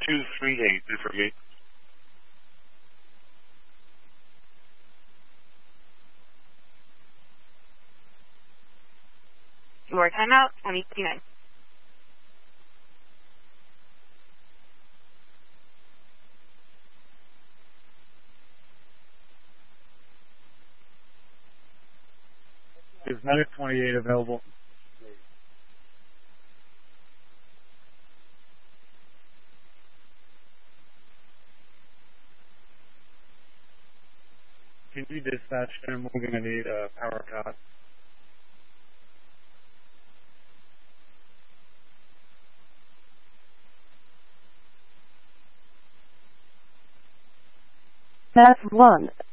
238 for me. Your timeout, 2059. Is Medic 28 available? Can you dispatch him? We're going to need a power cut. That's 1.